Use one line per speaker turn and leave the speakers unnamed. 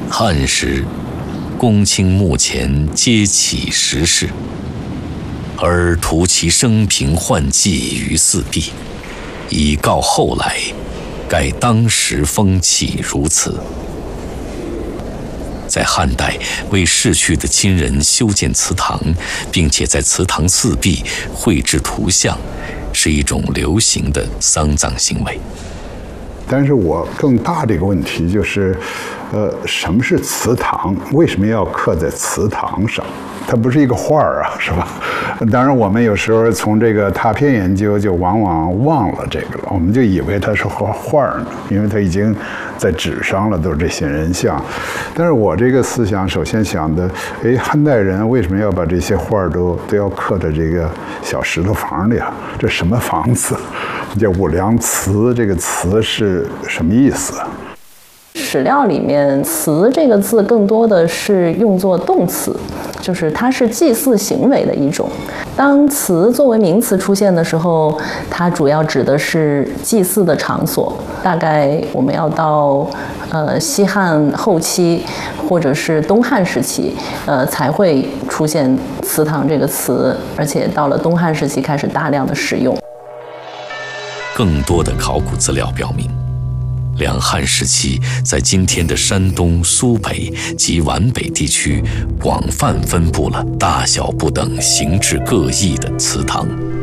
汉时，公卿墓前皆起石室，而图其生平患迹于四壁，以告后来，盖当时风气如此。在汉代，为逝去的亲人修建祠堂，并且在祠堂四壁绘制图像，是一种流行的丧葬行为。
但是我更大的一个问题就是，什么是祠堂？为什么要刻在祠堂上？它不是一个画儿啊，是吧？当然，我们有时候从这个拓片研究就往往忘了这个了，我们就以为它是画儿呢，因为它已经在纸上了，都是这些人像。但是我这个思想首先想的，汉代人为什么要把这些画儿都要刻在这个小石头房里啊？这什么房子？叫五梁祠，这个祠是什么意思？
史料里面“祠”这个字更多的是用作动词，就是它是祭祀行为的一种。当“祠”作为名词出现的时候，它主要指的是祭祀的场所。大概我们要到西汉后期或者是东汉时期，才会出现“祠堂”这个词，而且到了东汉时期开始大量的使用。
更多的考古资料表明，两汉时期在今天的山东、苏北及皖北地区广泛分布了大小不等、形制各异的祠堂。